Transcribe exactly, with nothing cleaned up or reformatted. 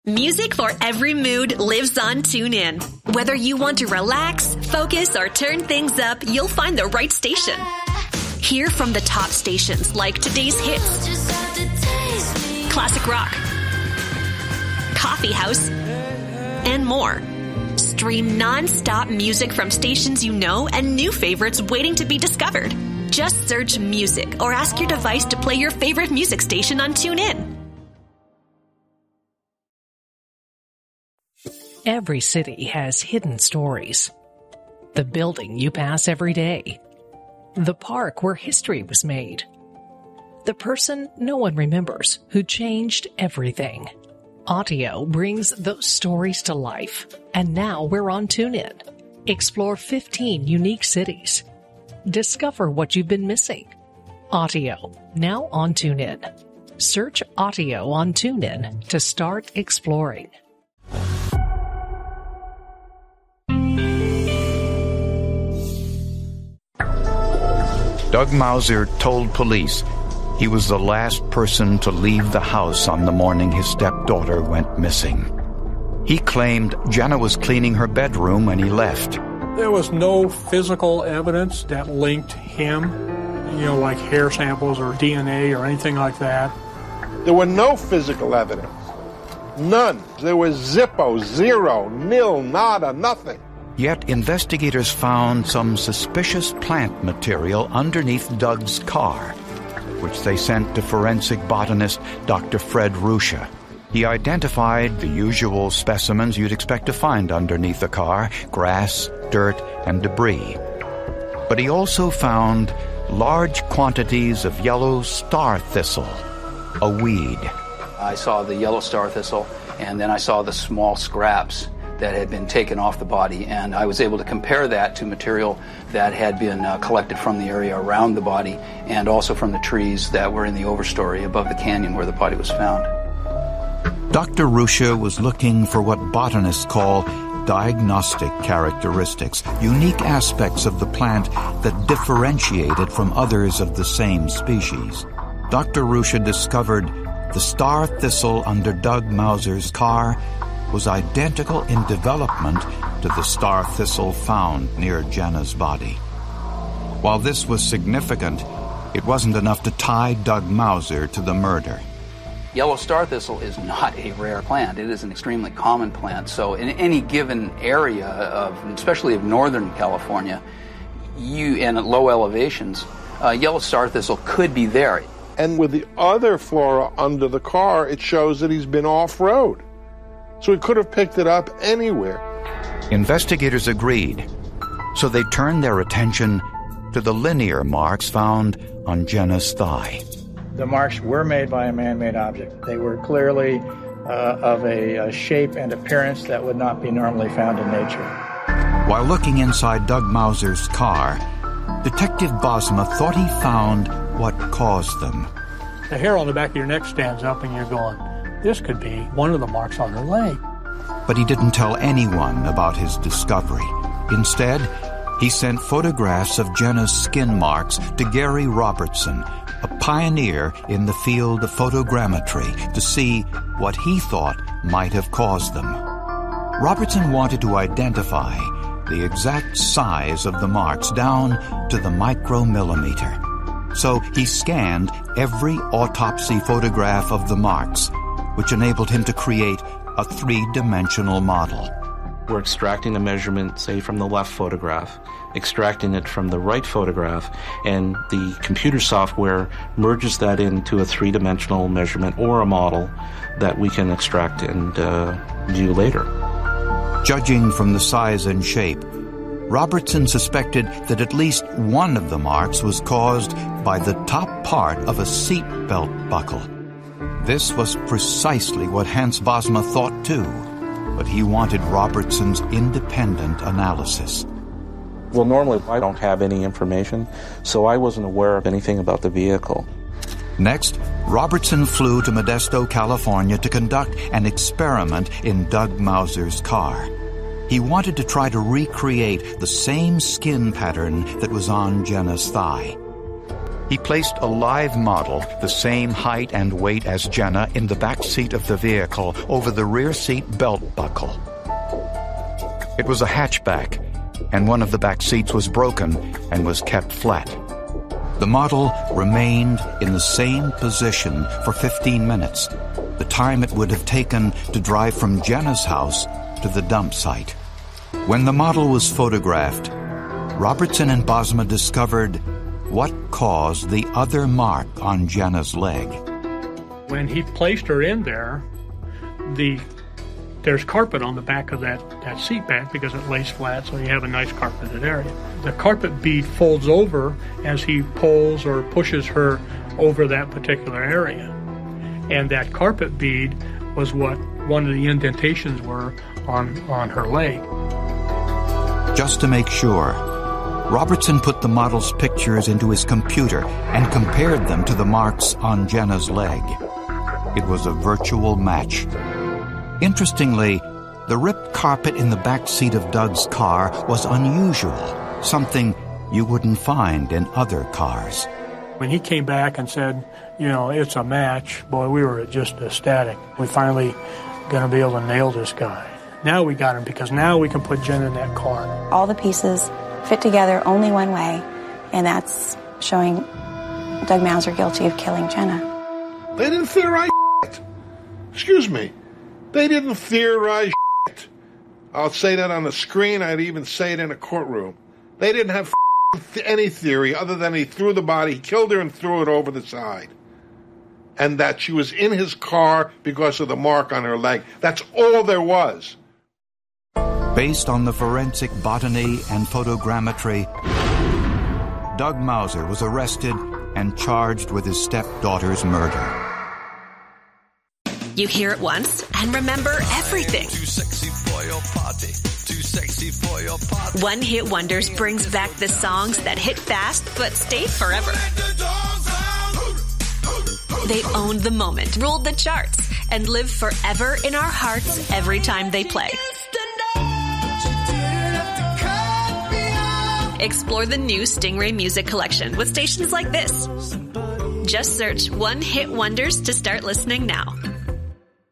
Music for every mood lives on TuneIn. Whether you want to relax, focus, or turn things up, you'll find the right station. Hear from the top stations like today's hits, classic rock, coffee house, and more. Stream non-stop music from stations you know and new favorites waiting to be discovered. Just search music or ask your device to play your favorite music station on TuneIn. Every city has hidden stories. The building you pass every day. The park where history was made. The person no one remembers who changed everything. Audio brings those stories to life. And now we're on TuneIn. Explore fifteen unique cities. Discover what you've been missing. Audio, now on TuneIn. Search Audio on TuneIn to start exploring. Doug Mauser told police he was the last person to leave the house on the morning his stepdaughter went missing. He claimed Jenna was cleaning her bedroom when he left. There was no physical evidence that linked him, you know, like hair samples or D N A or anything like that. There were no physical evidence. None. There was zippo, zero, nil, nada, nothing. Yet investigators found some suspicious plant material underneath Doug's car, which they sent to forensic botanist Doctor Fred Ruscha. He identified the usual specimens you'd expect to find underneath a car: grass, dirt, and debris. But he also found large quantities of yellow star thistle, a weed. I saw the yellow star thistle, and then I saw the small scraps that had been taken off the body, and I was able to compare that to material that had been uh, collected from the area around the body and also from the trees that were in the overstory above the canyon where the body was found. Doctor Ruscha was looking for what botanists call diagnostic characteristics, unique aspects of the plant that differentiate it from others of the same species. Doctor Ruscha discovered the star thistle under Doug Mauser's car was identical in development to the star thistle found near Jenna's body. While this was significant, it wasn't enough to tie Doug Mauser to the murder. Yellow star thistle is not a rare plant. It is an extremely common plant. So in any given area, of, especially of Northern California, you and at low elevations, uh, yellow star thistle could be there. And with the other flora under the car, it shows that he's been off-road. So he could have picked it up anywhere. Investigators agreed, so they turned their attention to the linear marks found on Jenna's thigh. The marks were made by a man-made object. They were clearly uh, of a, a shape and appearance that would not be normally found in nature. While looking inside Doug Mauser's car, Detective Bosma thought he found what caused them. The hair on the back of your neck stands up and you're going, this could be one of the marks on her leg. But he didn't tell anyone about his discovery. Instead, he sent photographs of Jenna's skin marks to Gary Robertson, a pioneer in the field of photogrammetry, to see what he thought might have caused them. Robertson wanted to identify the exact size of the marks down to the micromillimeter. So he scanned every autopsy photograph of the marks, which enabled him to create a three-dimensional model. We're extracting a measurement, say, from the left photograph, extracting it from the right photograph, and the computer software merges that into a three-dimensional measurement or a model that we can extract and uh, view later. Judging from the size and shape, Robertson suspected that at least one of the marks was caused by the top part of a seat belt buckle. This was precisely what Hans Bosma thought too, but he wanted Robertson's independent analysis. Well, normally I don't have any information, so I wasn't aware of anything about the vehicle. Next, Robertson flew to Modesto, California to conduct an experiment in Doug Mauser's car. He wanted to try to recreate the same skin pattern that was on Jenna's thigh. He placed a live model, the same height and weight as Jenna, in the back seat of the vehicle over the rear seat belt buckle. It was a hatchback, and one of the back seats was broken and was kept flat. The model remained in the same position for fifteen minutes, the time it would have taken to drive from Jenna's house to the dump site. When the model was photographed, Robertson and Bosma discovered what caused the other mark on Jenna's leg. When he placed her in there, the there's carpet on the back of that, that seat back because it lays flat, so you have a nice carpeted area. The carpet bead folds over as he pulls or pushes her over that particular area. And that carpet bead was what one of the indentations were on, on her leg. Just to make sure, Robertson put the model's pictures into his computer and compared them to the marks on Jenna's leg. It was a virtual match. Interestingly, the ripped carpet in the back seat of Doug's car was unusual, something you wouldn't find in other cars. When he came back and said, you know, it's a match, boy, we were just ecstatic. We finally going to be able to nail this guy. Now we got him because now we can put Jen in that car. All the pieces fit together only one way, and that's showing Doug Mauser guilty of killing Jenna. They didn't theorize shit. Excuse me. They didn't theorize shit. I'll say that on the screen. I'd even say it in a courtroom. They didn't have any theory other than he threw the body, he killed her and threw it over the side. And that she was in his car because of the mark on her leg. That's all there was. Based on the forensic botany and photogrammetry, Doug Mauser was arrested and charged with his stepdaughter's murder. You hear it once and remember everything. Too sexy for your party. Too sexy for your party. One Hit Wonders brings back the songs that hit fast but stayed forever. They owned the moment, ruled the charts, and live forever in our hearts every time they play. Explore the new Stingray Music Collection with stations like this. Just search One Hit Wonders to start listening now.